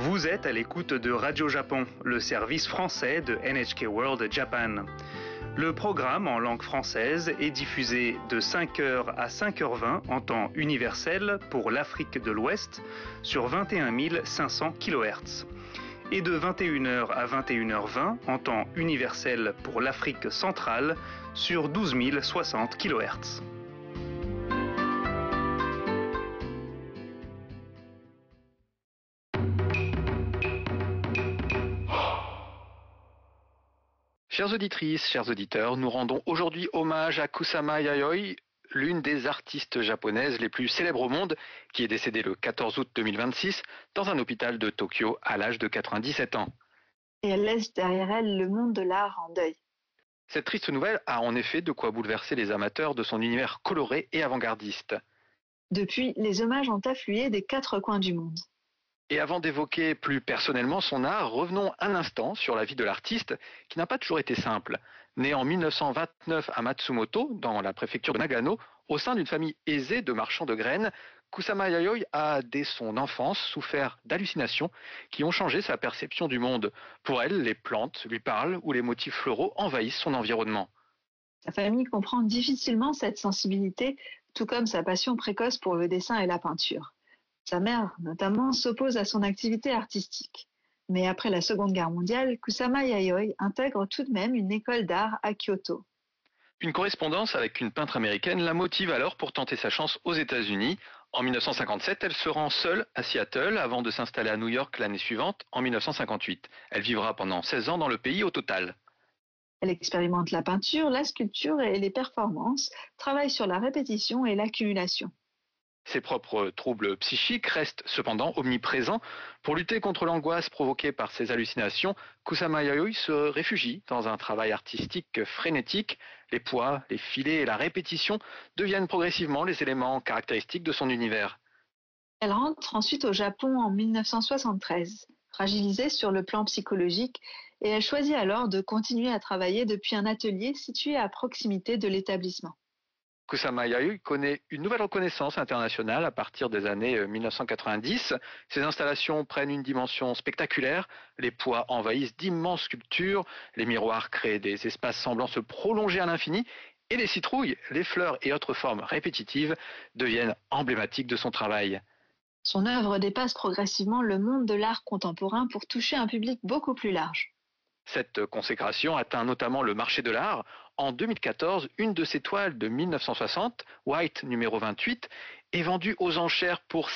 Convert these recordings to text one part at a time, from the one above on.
Vous êtes à l'écoute de Radio Japon, le service français de NHK World Japan. Le programme en langue française est diffusé de 5h à 5h20 en temps universel pour l'Afrique de l'Ouest sur 21 500 kHz et de 21h à 21h20 en temps universel pour l'Afrique centrale sur 12 060 kHz. Chères auditrices, chers auditeurs, nous rendons aujourd'hui hommage à Kusama Yayoi, l'une des artistes japonaises les plus célèbres au monde, qui est décédée le 14 août 2026 dans un hôpital de Tokyo à l'âge de 97 ans. Et elle laisse derrière elle le monde de l'art en deuil. Cette triste nouvelle a en effet de quoi bouleverser les amateurs de son univers coloré et avant-gardiste. Depuis, les hommages ont afflué des 4 coins du monde. Et avant d'évoquer plus personnellement son art, revenons un instant sur la vie de l'artiste qui n'a pas toujours été simple. Né en 1929 à Matsumoto, dans la préfecture de Nagano, au sein d'une famille aisée de marchands de graines, Kusama Yayoi a, dès son enfance, souffert d'hallucinations qui ont changé sa perception du monde. Pour elle, les plantes lui parlent ou les motifs floraux envahissent son environnement. Sa famille comprend difficilement cette sensibilité, tout comme sa passion précoce pour le dessin et la peinture. Sa mère, notamment, s'oppose à son activité artistique. Mais après la Seconde Guerre mondiale, Kusama Yayoi intègre tout de même une école d'art à Kyoto. Une correspondance avec une peintre américaine la motive alors pour tenter sa chance aux États-Unis. En 1957, elle se rend seule à Seattle avant de s'installer à New York l'année suivante, en 1958. Elle vivra pendant 16 ans dans le pays au total. Elle expérimente la peinture, la sculpture et les performances, travaille sur la répétition et l'accumulation. Ses propres troubles psychiques restent cependant omniprésents. Pour lutter contre l'angoisse provoquée par ses hallucinations, Kusama Yayoi se réfugie dans un travail artistique frénétique. Les poids, les filets et la répétition deviennent progressivement les éléments caractéristiques de son univers. Elle rentre ensuite au Japon en 1973, fragilisée sur le plan psychologique, et elle choisit alors de continuer à travailler depuis un atelier situé à proximité de l'établissement. Kusama Yayoi connaît une nouvelle reconnaissance internationale à partir des années 1990. Ses installations prennent une dimension spectaculaire, les poids envahissent d'immenses sculptures, les miroirs créent des espaces semblant se prolonger à l'infini, et les citrouilles, les fleurs et autres formes répétitives deviennent emblématiques de son travail. Son œuvre dépasse progressivement le monde de l'art contemporain pour toucher un public beaucoup plus large. Cette consécration atteint notamment le marché de l'art. En 2014, une de ses toiles de 1960, White numéro 28, est vendue aux enchères pour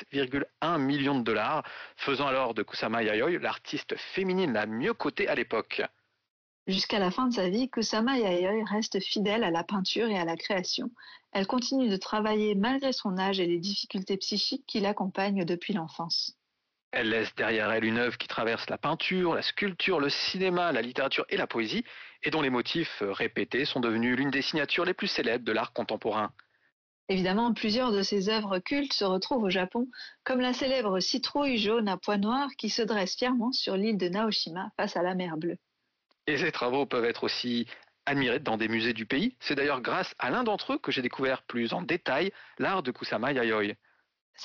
7,1 millions de dollars, faisant alors de Kusama Yayoi l'artiste féminine la mieux cotée à l'époque. Jusqu'à la fin de sa vie, Kusama Yayoi reste fidèle à la peinture et à la création. Elle continue de travailler malgré son âge et les difficultés psychiques qui l'accompagnent depuis l'enfance. Elle laisse derrière elle une œuvre qui traverse la peinture, la sculpture, le cinéma, la littérature et la poésie, et dont les motifs répétés sont devenus l'une des signatures les plus célèbres de l'art contemporain. Évidemment, plusieurs de ses œuvres cultes se retrouvent au Japon, comme la célèbre citrouille jaune à pois noirs qui se dresse fièrement sur l'île de Naoshima face à la mer Bleue. Et ces travaux peuvent être aussi admirés dans des musées du pays. C'est d'ailleurs grâce à l'un d'entre eux que j'ai découvert plus en détail l'art de Kusama Yayoi. C'est-à-dire ?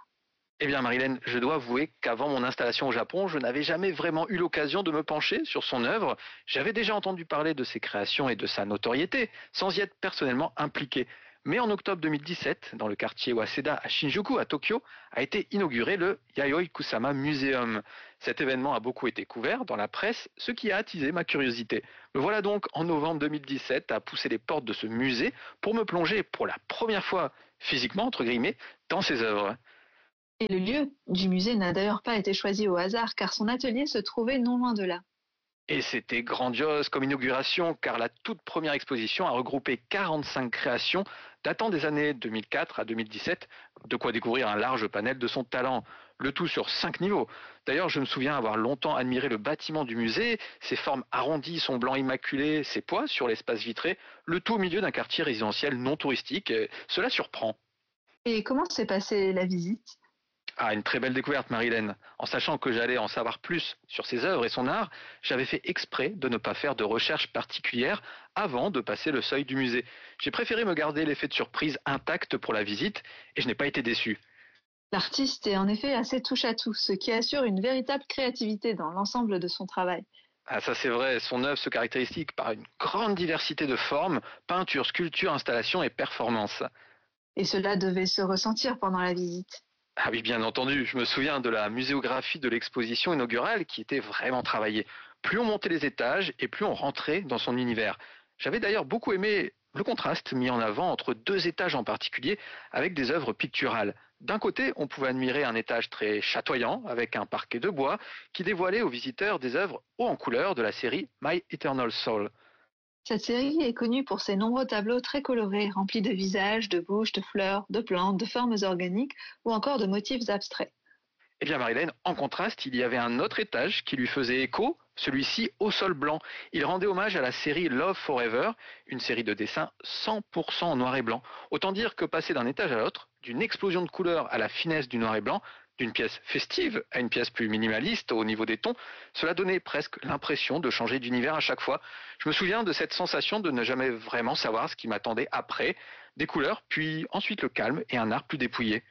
Eh bien Marilène, je dois avouer qu'avant mon installation au Japon, je n'avais jamais vraiment eu l'occasion de me pencher sur son œuvre. J'avais déjà entendu parler de ses créations et de sa notoriété, sans y être personnellement impliqué. Mais en octobre 2017, dans le quartier Waseda à Shinjuku, à Tokyo, a été inauguré le Yayoi Kusama Museum. Cet événement a beaucoup été couvert dans la presse, ce qui a attisé ma curiosité. Me voilà donc en novembre 2017 à pousser les portes de ce musée pour me plonger pour la première fois, physiquement entre guillemets, dans ses œuvres. Et le lieu du musée n'a d'ailleurs pas été choisi au hasard, car son atelier se trouvait non loin de là. Et c'était grandiose comme inauguration, car la toute première exposition a regroupé 45 créations datant des années 2004 à 2017, de quoi découvrir un large panel de son talent, le tout sur 5 niveaux. D'ailleurs, je me souviens avoir longtemps admiré le bâtiment du musée, ses formes arrondies, son blanc immaculé, ses poids sur l'espace vitré, le tout au milieu d'un quartier résidentiel non touristique. Et cela surprend. Et comment s'est passée la visite ? Ah, une très belle découverte, Marilène. En sachant que j'allais en savoir plus sur ses œuvres et son art, j'avais fait exprès de ne pas faire de recherche particulière avant de passer le seuil du musée. J'ai préféré me garder l'effet de surprise intact pour la visite et je n'ai pas été déçu. L'artiste est en effet assez touche-à-tout, ce qui assure une véritable créativité dans l'ensemble de son travail. Ah, ça c'est vrai, son œuvre se caractérise par une grande diversité de formes, peinture, sculpture, installation et performance. Et cela devait se ressentir pendant la visite. Ah oui, bien entendu, je me souviens de la muséographie de l'exposition inaugurale qui était vraiment travaillée. Plus on montait les étages et plus on rentrait dans son univers. J'avais d'ailleurs beaucoup aimé le contraste mis en avant entre deux étages en particulier avec des œuvres picturales. D'un côté, on pouvait admirer un étage très chatoyant avec un parquet de bois qui dévoilait aux visiteurs des œuvres haut en couleur de la série My Eternal Soul. Cette série est connue pour ses nombreux tableaux très colorés, remplis de visages, de bouches, de fleurs, de plantes, de formes organiques ou encore de motifs abstraits. Eh bien, Marilène, en contraste, il y avait un autre étage qui lui faisait écho, celui-ci au sol blanc. Il rendait hommage à la série Love Forever, une série de dessins 100% en noir et blanc. Autant dire que passer d'un étage à l'autre, d'une explosion de couleurs à la finesse du noir et blanc, d'une pièce festive à une pièce plus minimaliste au niveau des tons, cela donnait presque l'impression de changer d'univers à chaque fois. Je me souviens de cette sensation de ne jamais vraiment savoir ce qui m'attendait après, des couleurs, puis ensuite le calme et un art plus dépouillé.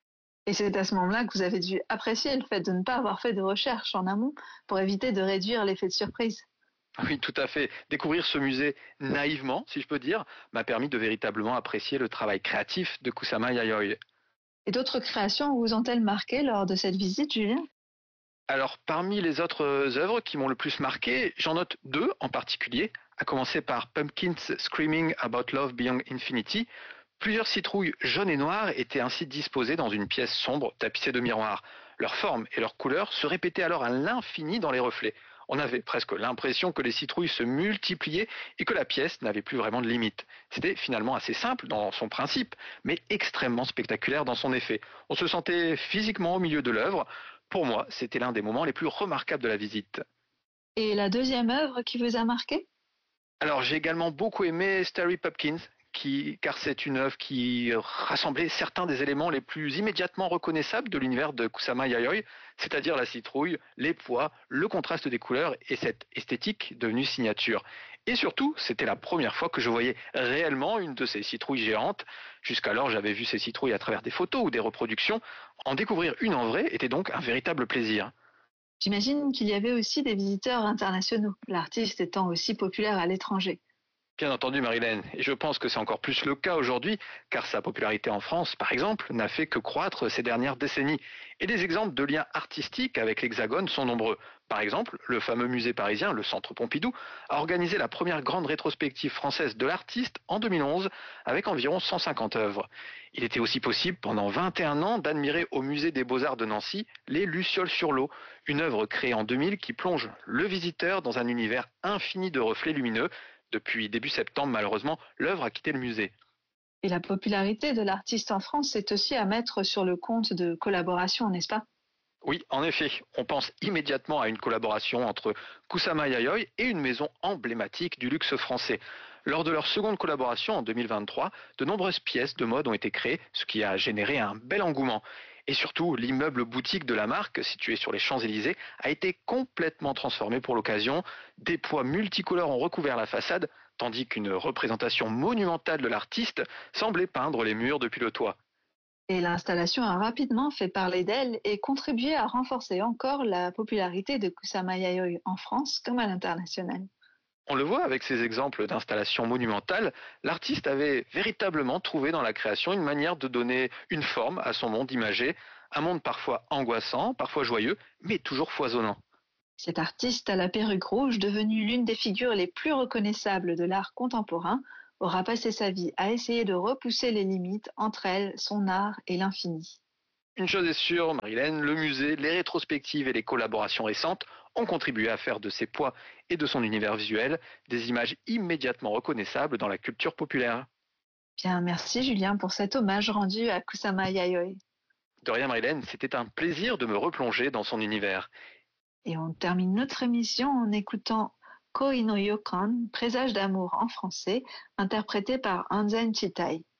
Et c'est à ce moment-là que vous avez dû apprécier le fait de ne pas avoir fait de recherche en amont pour éviter de réduire l'effet de surprise. Oui, tout à fait. Découvrir ce musée naïvement, si je peux dire, m'a permis de véritablement apprécier le travail créatif de Kusama Yayoi. Et d'autres créations vous ont-elles marqué lors de cette visite, Julien? Alors, parmi les autres œuvres qui m'ont le plus marqué, j'en note deux en particulier, à commencer par Pumpkins Screaming About Love Beyond Infinity. Plusieurs citrouilles jaunes et noires étaient ainsi disposées dans une pièce sombre tapissée de miroirs. Leur forme et leur couleur se répétaient alors à l'infini dans les reflets. On avait presque l'impression que les citrouilles se multipliaient et que la pièce n'avait plus vraiment de limite. C'était finalement assez simple dans son principe, mais extrêmement spectaculaire dans son effet. On se sentait physiquement au milieu de l'œuvre. Pour moi, c'était l'un des moments les plus remarquables de la visite. Et la deuxième œuvre qui vous a marqué? Alors j'ai également beaucoup aimé Starry Pumpkins, car c'est une œuvre qui rassemblait certains des éléments les plus immédiatement reconnaissables de l'univers de Kusama Yayoi, c'est-à-dire la citrouille, les pois, le contraste des couleurs et cette esthétique devenue signature. Et surtout, c'était la première fois que je voyais réellement une de ces citrouilles géantes. Jusqu'alors, j'avais vu ces citrouilles à travers des photos ou des reproductions. En découvrir une en vrai était donc un véritable plaisir. J'imagine qu'il y avait aussi des visiteurs internationaux, l'artiste étant aussi populaire à l'étranger. Bien entendu, Marilène, et je pense que c'est encore plus le cas aujourd'hui, car sa popularité en France, par exemple, n'a fait que croître ces dernières décennies. Et les exemples de liens artistiques avec l'Hexagone sont nombreux. Par exemple, le fameux musée parisien, le Centre Pompidou, a organisé la première grande rétrospective française de l'artiste en 2011, avec environ 150 œuvres. Il était aussi possible, pendant 21 ans, d'admirer au musée des Beaux-Arts de Nancy les Lucioles sur l'eau, une œuvre créée en 2000 qui plonge le visiteur dans un univers infini de reflets lumineux. Depuis début septembre, malheureusement, l'œuvre a quitté le musée. Et la popularité de l'artiste en France, c'est aussi à mettre sur le compte de collaborations, n'est-ce pas? Oui, en effet, on pense immédiatement à une collaboration entre Kusama Yayoi et une maison emblématique du luxe français. Lors de leur seconde collaboration en 2023, de nombreuses pièces de mode ont été créées, ce qui a généré un bel engouement. Et surtout, l'immeuble boutique de la marque, situé sur les Champs-Élysées, a été complètement transformé pour l'occasion. Des pois multicolores ont recouvert la façade, tandis qu'une représentation monumentale de l'artiste semblait peindre les murs depuis le toit. Et l'installation a rapidement fait parler d'elle et contribué à renforcer encore la popularité de Kusama Yayoi en France comme à l'international. On le voit avec ces exemples d'installations monumentales, l'artiste avait véritablement trouvé dans la création une manière de donner une forme à son monde imagé, un monde parfois angoissant, parfois joyeux, mais toujours foisonnant. Cet artiste à la perruque rouge, devenue l'une des figures les plus reconnaissables de l'art contemporain, aura passé sa vie à essayer de repousser les limites entre elle, son art et l'infini. Une chose est sûre, Marilène, le musée, les rétrospectives et les collaborations récentes ont contribué à faire de ses poids et de son univers visuel des images immédiatement reconnaissables dans la culture populaire. Bien, merci Julien pour cet hommage rendu à Kusama Yayoi. De rien, Marilène, c'était un plaisir de me replonger dans son univers. Et on termine notre émission en écoutant Koi no Yokan, Présage d'amour en français, interprété par Anzen Chitai.